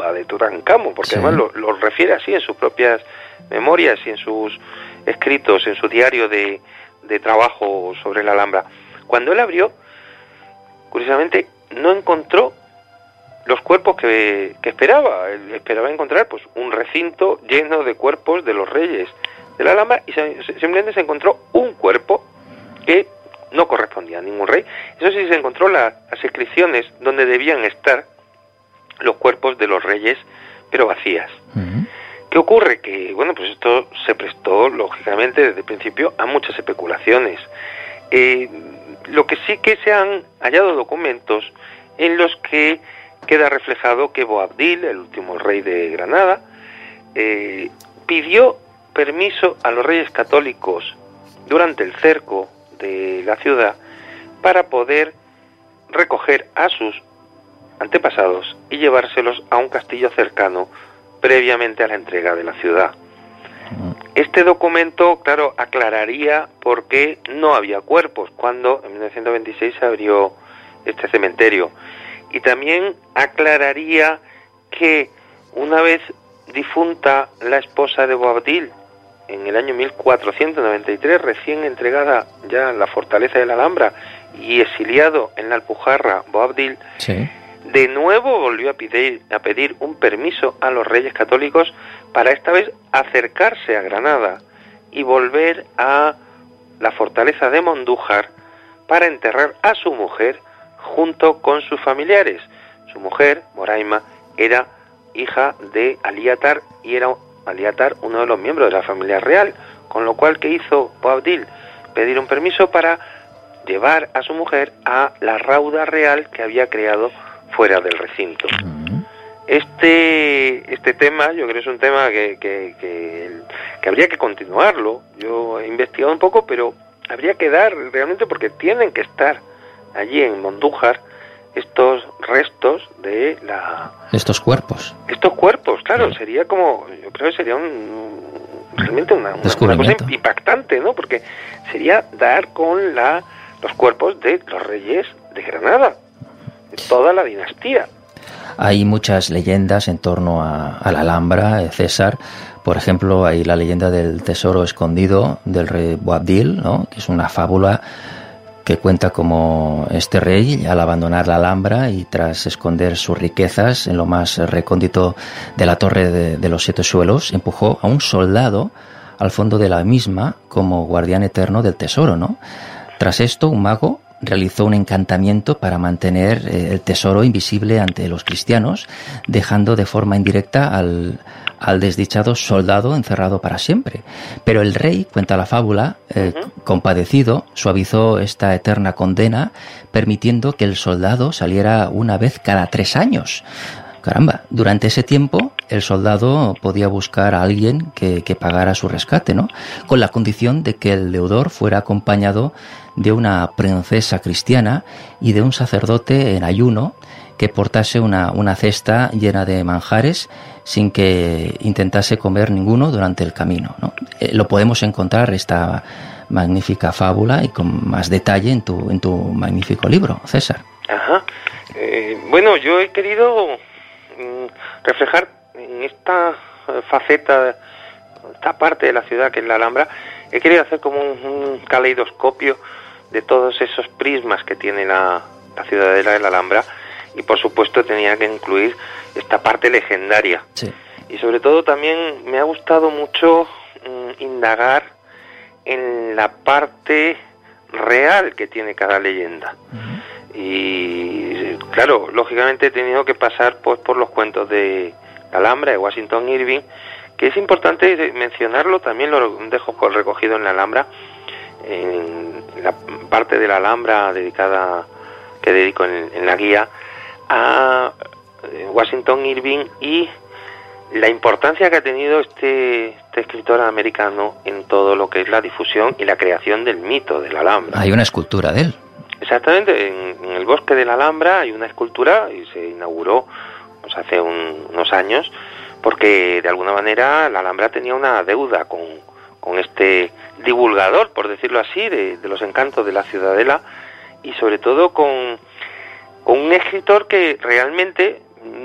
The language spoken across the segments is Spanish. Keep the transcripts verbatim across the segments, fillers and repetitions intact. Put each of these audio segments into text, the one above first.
tumba de Tutankamón, porque sí. además lo, lo refiere así en sus propias memorias y en sus escritos, en su diario de, de trabajo sobre la Alhambra. Cuando él abrió, curiosamente, no encontró los cuerpos que, que esperaba. Él esperaba encontrar pues un recinto lleno de cuerpos de los reyes de la Alhambra y se, se, simplemente se encontró un cuerpo que no correspondía a ningún rey. Eso sí, se encontró la, las inscripciones donde debían estar los cuerpos de los reyes, pero vacías. Uh-huh. ¿Qué ocurre? Que, bueno, pues esto se prestó, lógicamente, desde el principio a muchas especulaciones. Eh, lo que sí que se han hallado documentos en los que queda reflejado que Boabdil, el último rey de Granada, eh, pidió permiso a los reyes católicos durante el cerco de la ciudad para poder recoger a sus antepasados y llevárselos a un castillo cercano previamente a la entrega de la ciudad. Este documento, claro, aclararía por qué no había cuerpos cuando en mil novecientos veintiséis se abrió este cementerio. Y también aclararía que una vez difunta la esposa de Boabdil, en el año mil cuatrocientos noventa y tres, recién entregada ya la fortaleza de la Alhambra y exiliado en la Alpujarra Boabdil, sí. de nuevo volvió a pedir, a pedir un permiso a los reyes católicos para esta vez acercarse a Granada y volver a la fortaleza de Mondújar para enterrar a su mujer junto con sus familiares. Su mujer, Moraima, era hija de Aliatar y era Aliatar uno de los miembros de la familia real, con lo cual, ¿qué hizo Boabdil? Pedir un permiso para llevar a su mujer a la rauda real que había creado fuera del recinto. Uh-huh. Este este tema, yo creo que es un tema que, que, que, que habría que continuarlo. Yo he investigado un poco, pero habría que dar realmente, porque tienen que estar allí en Mondújar estos restos de la... Estos cuerpos. Estos cuerpos, claro, sí. sería como... Yo creo que sería un... realmente una, una, una cosa impactante, ¿no? Porque sería dar con la los cuerpos de los reyes de Granada, de toda la dinastía. Hay muchas leyendas en torno a, a la Alhambra, César. Por ejemplo, hay la leyenda del tesoro escondido del rey Boabdil, ¿no? Que es una fábula que cuenta como este rey, al abandonar la Alhambra y tras esconder sus riquezas en lo más recóndito de la Torre de, de los Siete Suelos, empujó a un soldado al fondo de la misma como guardián eterno del tesoro, ¿no? Tras esto, un mago realizó un encantamiento para mantener eh, el tesoro invisible ante los cristianos, dejando de forma indirecta al, al desdichado soldado encerrado para siempre. Pero el rey, cuenta la fábula, eh, uh-huh. compadecido, suavizó esta eterna condena, permitiendo que el soldado saliera una vez cada tres años. Caramba, durante ese tiempo el soldado podía buscar a alguien que, que pagara su rescate, ¿no? Con la condición de que el deudor fuera acompañado de una princesa cristiana y de un sacerdote en ayuno que portase una, una cesta llena de manjares sin que intentase comer ninguno durante el camino, ¿no? Eh, lo podemos encontrar, esta magnífica fábula, y con más detalle en tu, en tu magnífico libro, César. Ajá. Eh, bueno, yo he querido reflejar en esta faceta, esta parte de la ciudad que es la Alhambra, he querido hacer como un, un caleidoscopio de todos esos prismas que tiene la, la ciudadela de la Alhambra, y por supuesto tenía que incluir esta parte legendaria. Sí. Y sobre todo también me ha gustado mucho mm, indagar en la parte real que tiene cada leyenda. Uh-huh. Y claro, lógicamente he tenido que pasar pues por los cuentos de la Alhambra, de Washington Irving, que es importante mencionarlo, también lo dejo recogido en la Alhambra, en la parte de la Alhambra dedicada, que dedico en, en la guía, a Washington Irving y la importancia que ha tenido este, este escritor americano en todo lo que es la difusión y la creación del mito de la Alhambra. Hay una escultura de él. Exactamente, en, en el bosque de la Alhambra hay una escultura y se inauguró pues, hace un, unos años, porque de alguna manera la Alhambra tenía una deuda con, con este divulgador, por decirlo así, de, de los encantos de la ciudadela, y sobre todo con, con un escritor que realmente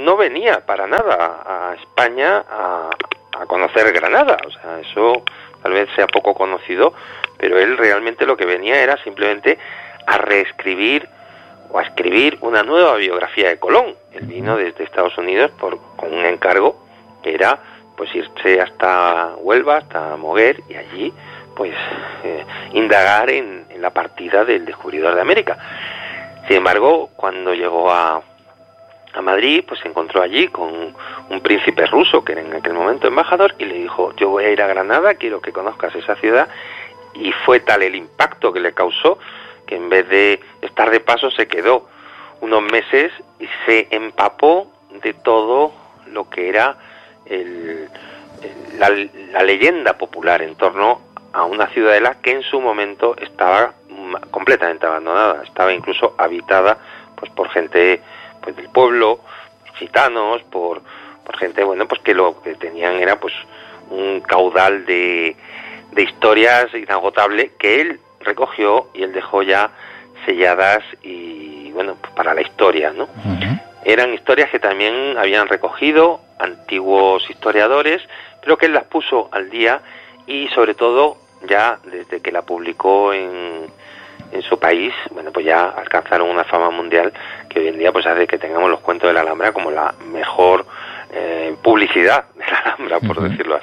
no venía para nada a España a, a conocer Granada, o sea, eso tal vez sea poco conocido, pero él realmente lo que venía era simplemente a reescribir o a escribir una nueva biografía de Colón. Él vino desde Estados Unidos por, con un encargo que era pues irse hasta Huelva, hasta Moguer, y allí pues eh, indagar en, en la partida del descubridor de América. Sin embargo, cuando llegó a, a Madrid, pues se encontró allí con un príncipe ruso que era en aquel momento embajador y le dijo: yo voy a ir a Granada, quiero que conozcas esa ciudad. Y fue tal el impacto que le causó que en vez de estar de paso se quedó unos meses y se empapó de todo lo que era el, el, la, la leyenda popular en torno a una ciudadela que en su momento estaba completamente abandonada, estaba incluso habitada pues por gente pues del pueblo, por gitanos, por, por gente bueno pues que lo que tenían era pues un caudal de, de historias inagotable que él recogió y él dejó ya selladas y bueno pues para la historia, ¿no? Uh-huh. Eran historias que también habían recogido antiguos historiadores, pero que él las puso al día y sobre todo ya desde que la publicó en, en su país, bueno pues ya alcanzaron una fama mundial que hoy en día pues hace que tengamos los cuentos de la Alhambra como la mejor eh, publicidad de la Alhambra, por uh-huh. decirlo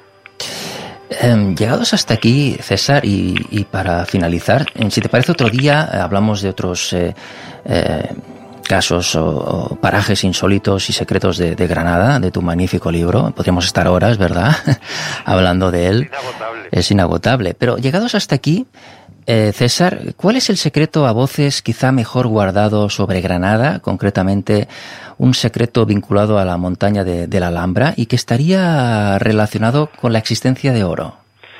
así. Eh, llegados hasta aquí, César, y, y para finalizar, si te parece otro día eh, hablamos de otros eh, eh, casos o, o parajes insólitos y secretos de, de Granada, de tu magnífico libro. Podríamos estar horas, ¿verdad? Hablando de él. Es inagotable. Es inagotable. Pero llegados hasta aquí, eh, César, ¿cuál es el secreto a voces quizá mejor guardado sobre Granada? Concretamente, un secreto vinculado a la montaña de, de la Alhambra y que estaría relacionado con la existencia de oro.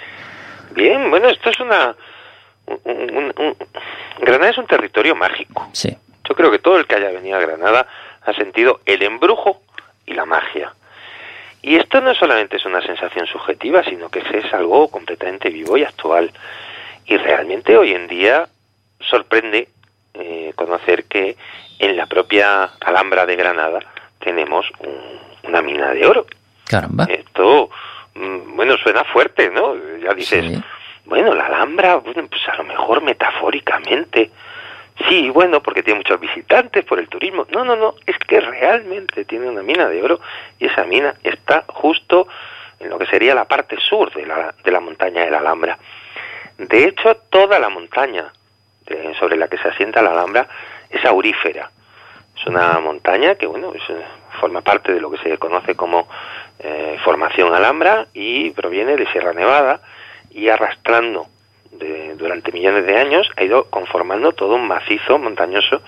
Bien, bueno, esto es una... Un, un, un, Granada es un territorio mágico. Sí. Yo creo que todo el que haya venido a Granada ha sentido el embrujo y la magia. Y esto no solamente es una sensación subjetiva, sino que es algo completamente vivo y actual. Y realmente hoy en día sorprende eh, conocer que en la propia Alhambra de Granada tenemos un, una mina de oro. Caramba. Esto, bueno, suena fuerte, ¿no? Ya dices, sí. Bueno, la Alhambra, bueno, pues a lo mejor metafóricamente... Sí, bueno, porque tiene muchos visitantes por el turismo. No, no, no, es que realmente tiene una mina de oro y esa mina está justo en lo que sería la parte sur de la, de la montaña de la Alhambra. De hecho, toda la montaña de, sobre la que se asienta la Alhambra es aurífera. Es una montaña que, bueno, es, forma parte de lo que se conoce como eh, Formación Alhambra y proviene de Sierra Nevada y arrastrando De, durante millones de años ha ido conformando todo un macizo montañoso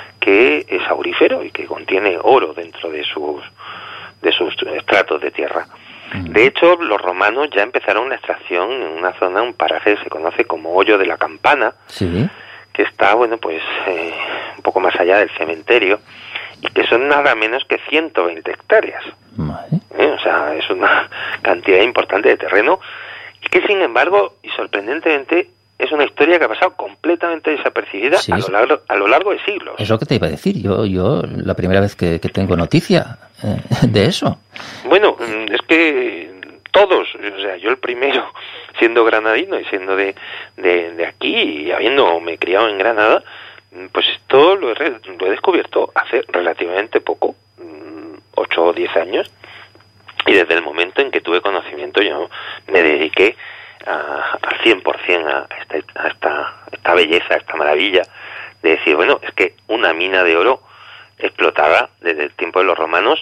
que es aurífero y que contiene oro dentro de sus de sus estratos de tierra. De hecho, los romanos ya empezaron una extracción en una zona, un paraje que se conoce como Hoyo de la Campana, sí. que está, bueno, pues eh, un poco más allá del cementerio y que son nada menos que ciento veinte hectáreas. Vale. ¿Eh? O sea, es una cantidad importante de terreno y que sin embargo, y sorprendentemente, es una historia que ha pasado completamente desapercibida sí, a, lo largo, a lo largo de siglos. Es lo que te iba a decir, yo yo la primera vez que, que tengo noticia eh, de eso. Bueno, es que todos, o sea, yo el primero, siendo granadino y siendo de, de, de aquí y habiéndome criado en Granada, pues esto lo he, lo he descubierto hace relativamente poco, ocho o diez años, y desde el momento en que tuve conocimiento yo me dediqué a, al cien por ciento a, esta, a esta, esta belleza, a esta maravilla de decir, bueno, es que una mina de oro explotada desde el tiempo de los romanos,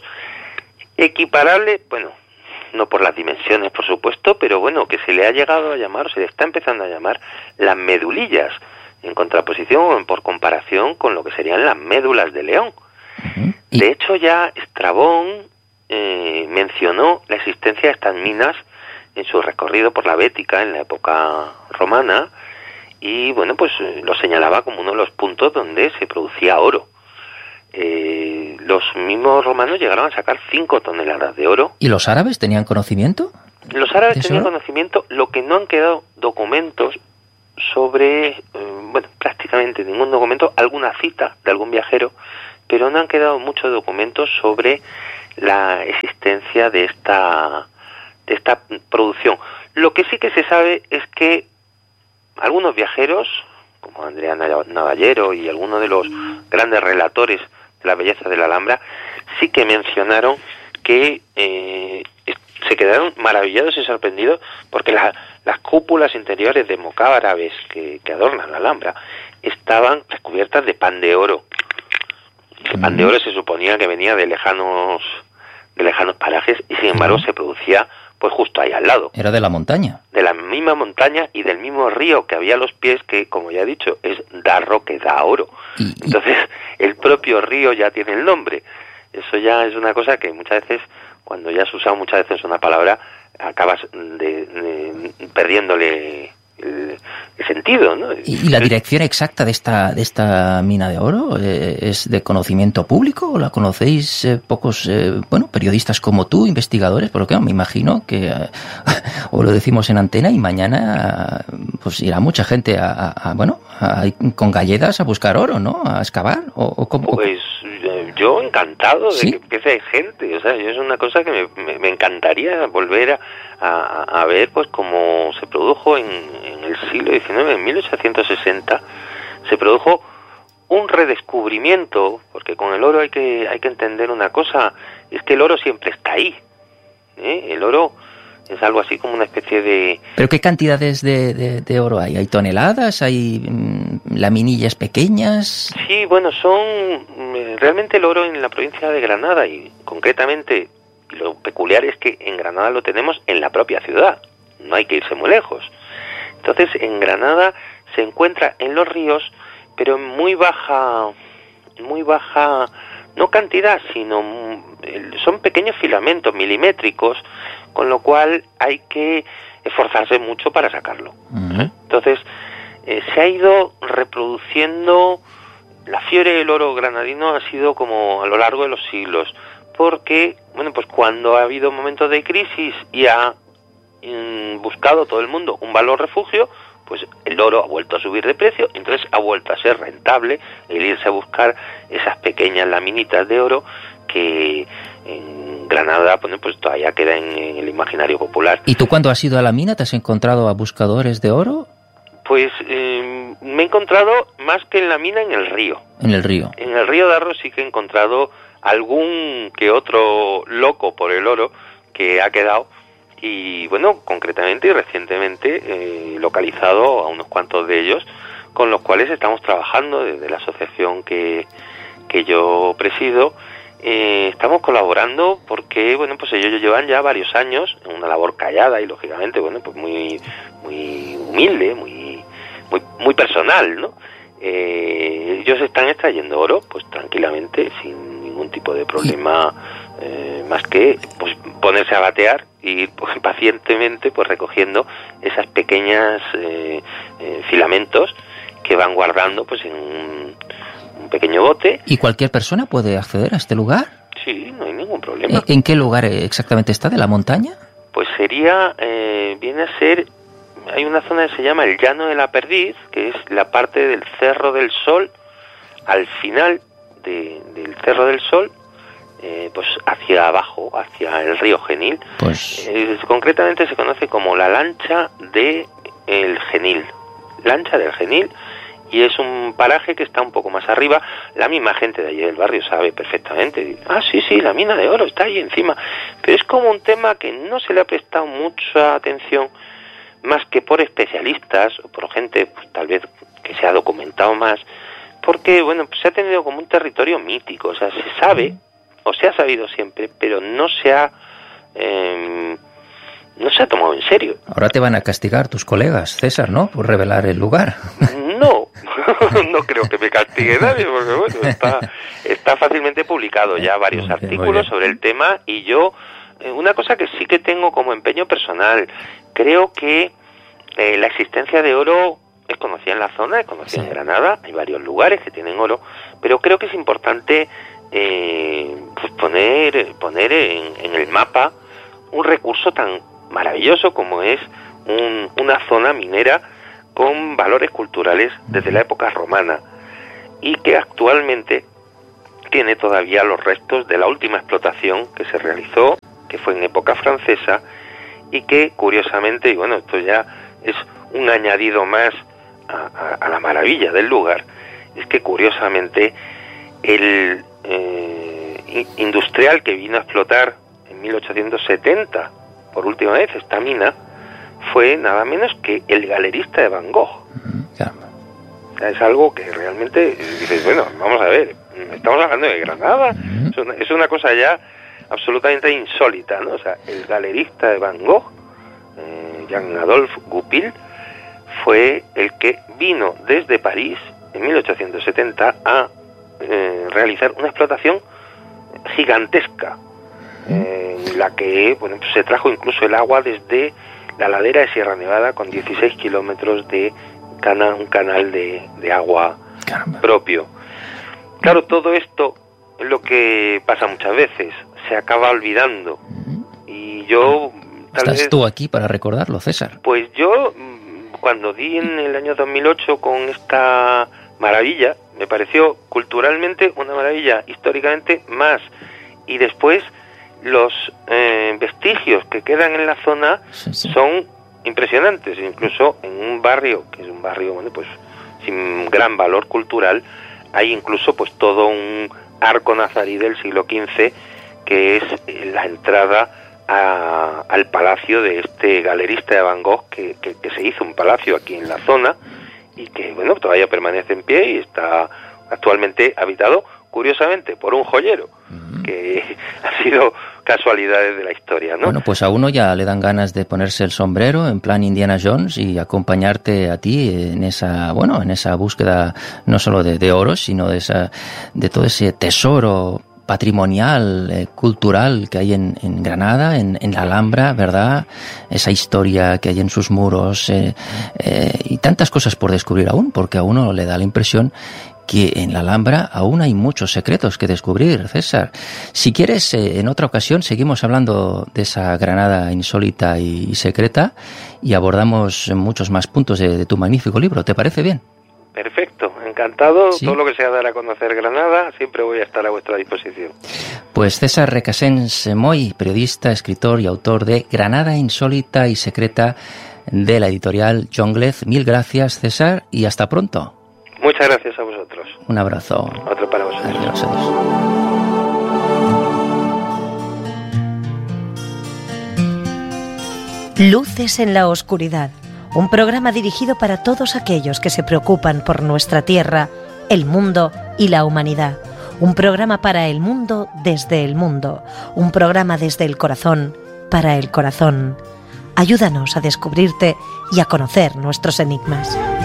equiparable, bueno, no por las dimensiones, por supuesto, pero bueno, que se le ha llegado a llamar, o se le está empezando a llamar las medulillas, en contraposición o por comparación con lo que serían las médulas de León. Uh-huh. De hecho, ya Estrabón eh, mencionó la existencia de estas minas en su recorrido por la Bética en la época romana y, bueno, pues lo señalaba como uno de los puntos donde se producía oro. Eh, los mismos romanos llegaron a sacar cinco toneladas de oro. ¿Y los árabes tenían conocimiento? Los árabes tenían conocimiento, lo que no han quedado documentos sobre, eh, bueno, prácticamente ningún documento, alguna cita de algún viajero pero no han quedado muchos documentos sobre la existencia de esta de esta producción. Lo que sí que se sabe es que algunos viajeros, como Andrea Navallero y algunos de los grandes relatores de la belleza de la Alhambra, sí que mencionaron que eh, se quedaron maravillados y sorprendidos porque la, las cúpulas interiores de mocárabes que, que adornan la Alhambra estaban recubiertas de pan de oro. El pan de oro se suponía que venía de lejanos de lejanos parajes y sin embargo se producía pues justo ahí al lado. Era de la montaña. De la misma montaña y del mismo río que había a los pies, que como ya he dicho es Darro, que da oro. Y, y... Entonces el propio río ya tiene el nombre. Eso ya es una cosa que muchas veces, cuando ya has usado muchas veces una palabra, acabas de, de, perdiéndole el, el sentido, ¿no? ¿Y, y la dirección exacta de esta de esta mina de oro eh, es de conocimiento público o la conocéis eh, pocos eh, bueno periodistas como tú, investigadores? Porque me imagino que eh, o lo decimos en antena y mañana pues irá mucha gente a, a, a bueno a, con galletas a buscar oro, ¿no? A excavar o, o como. Pues yo encantado de ¿Sí? que empiece gente, o sea, yo es una cosa que me, me, me encantaría volver a, a, a ver, pues como se produjo en, en el siglo diecinueve, en mil ochocientos sesenta, se produjo un redescubrimiento, porque con el oro hay que hay que entender una cosa, es que el oro siempre está ahí, ¿eh? El oro es algo así como una especie de... ¿Pero qué cantidades de, de, de oro hay? ¿Hay toneladas? ¿Hay mmm, laminillas pequeñas? Sí, bueno, son... Realmente el oro en la provincia de Granada, y concretamente lo peculiar es que en Granada lo tenemos en la propia ciudad, no hay que irse muy lejos. Entonces, en Granada se encuentra en los ríos, pero en muy baja... muy baja... no cantidad, sino... son pequeños filamentos milimétricos, con lo cual hay que esforzarse mucho para sacarlo. Uh-huh. Entonces, eh, se ha ido reproduciendo, la fiebre del oro granadino ha sido como a lo largo de los siglos, porque, bueno, pues cuando ha habido momentos de crisis y ha mm, buscado todo el mundo un valor refugio, pues el oro ha vuelto a subir de precio, entonces ha vuelto a ser rentable el irse a buscar esas pequeñas laminitas de oro que en Granada pues, pues todavía queda en, en el imaginario popular. ¿Y tú cuando has ido a la mina te has encontrado a buscadores de oro? Pues eh, me he encontrado más que en la mina, en el río. En el río. En el río Darro sí que he encontrado algún que otro loco por el oro que ha quedado. Y bueno, concretamente y recientemente eh, localizado a unos cuantos de ellos, con los cuales estamos trabajando desde la asociación que, que yo presido. Eh, estamos colaborando porque, bueno, pues ellos llevan ya varios años en una labor callada y lógicamente, bueno, pues muy muy humilde, muy muy muy personal, ¿no? Eh, ellos están extrayendo oro, pues tranquilamente, sin ningún tipo de problema, eh, más que pues ponerse a batear y pues, pacientemente pues recogiendo esas pequeñas eh, eh, filamentos que van guardando pues en un, un pequeño bote. ¿Y cualquier persona puede acceder a este lugar? Sí, no hay ningún problema. ¿En qué lugar exactamente está de la montaña? Pues sería, eh, viene a ser, hay una zona que se llama el Llano de la Perdiz, que es la parte del Cerro del Sol, al final de, del Cerro del Sol, eh, pues hacia abajo, hacia el río Genil. Pues Eh, concretamente se conoce como la lancha de el Genil, lancha del Genil, y es un paraje que está un poco más arriba. La misma gente de allí del barrio sabe perfectamente, ah, sí, sí, la mina de oro está ahí encima, pero es como un tema que no se le ha prestado mucha atención, más que por especialistas o por gente, pues tal vez que se ha documentado más, porque, bueno, pues se ha tenido como un territorio mítico, o sea, se sabe, o se ha sabido siempre, pero no se ha... Eh, no se ha tomado en serio. Ahora te van a castigar tus colegas, César, ¿no? Por revelar el lugar. No, no creo que me castigue nadie, porque bueno, está, está fácilmente publicado ya varios muy bien, artículos sobre el tema, y yo, eh, una cosa que sí que tengo como empeño personal, creo que eh, la existencia de oro es conocida en la zona, es conocida sí. en Granada, hay varios lugares que tienen oro, pero creo que es importante eh, pues poner, poner en, en el mapa un recurso tan maravilloso como es un, una zona minera con valores culturales desde la época romana, y que actualmente tiene todavía los restos de la última explotación que se realizó, que fue en época francesa, y que curiosamente, y bueno, esto ya es un añadido más a, a, a la maravilla del lugar, es que curiosamente el eh, industrial que vino a explotar en mil ochocientos setenta por última vez esta mina fue nada menos que el galerista de Van Gogh. Claro. O sea, es algo que realmente dices, bueno, vamos a ver, estamos hablando de Granada, uh-huh. es, una, es una cosa ya absolutamente insólita, ¿no? O sea, el galerista de Van Gogh, eh, Jean-Adolphe Goupil, fue el que vino desde París en mil ochocientos setenta a eh, realizar una explotación gigantesca, eh, en la que bueno, pues se trajo incluso el agua desde la ladera de Sierra Nevada con dieciséis kilómetros de cana, un canal de, de agua Caramba. propio. Claro, todo esto es lo que pasa muchas veces, se acaba olvidando. Y yo... Tal ¿Estás vez, tú aquí para recordarlo, César? Pues yo, cuando di en el año dos mil ocho con esta maravilla, me pareció culturalmente una maravilla, históricamente más. Y después los eh, vestigios que quedan en la zona sí, sí. son impresionantes. Incluso en un barrio, que es un barrio, bueno, pues sin gran valor cultural, hay incluso pues todo un arco nazarí del siglo quince, que es la entrada a, al palacio de este galerista de Van Gogh, que, que, que se hizo un palacio aquí en la zona, y que, bueno, todavía permanece en pie y está actualmente habitado, curiosamente, por un joyero, uh-huh. que ha sido casualidades de la historia, ¿no? Bueno, pues a uno ya le dan ganas de ponerse el sombrero en plan Indiana Jones y acompañarte a ti en esa, bueno, en esa búsqueda no solo de, de oro, sino de esa, de todo ese tesoro patrimonial, eh, cultural que hay en, en Granada, en, en la Alhambra, ¿verdad? Esa historia que hay en sus muros eh, eh, y tantas cosas por descubrir aún, porque a uno le da la impresión que en la Alhambra aún hay muchos secretos que descubrir, César. Si quieres, eh, en otra ocasión seguimos hablando de esa Granada insólita y, y secreta y abordamos muchos más puntos de, de tu magnífico libro. ¿Te parece bien? Perfecto, encantado. ¿Sí? Todo lo que sea dar a conocer Granada, siempre voy a estar a vuestra disposición. Pues César Recasens Moy, periodista, escritor y autor de Granada insólita y secreta, de la editorial John Gleath. Mil gracias, César, y hasta pronto. Muchas gracias a vosotros. Un abrazo. Otro para vosotros. Adiós, adiós. Luces en la oscuridad. Un programa dirigido para todos aquellos que se preocupan por nuestra tierra, el mundo y la humanidad. Un programa para el mundo desde el mundo. Un programa desde el corazón para el corazón. Ayúdanos a descubrirte y a conocer nuestros enigmas.